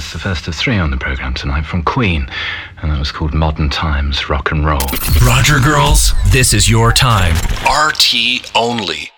was the first of three on the programme tonight from Queen, and that was called Modern Times Rock and Roll. Roger Girls, this is your time. RT only.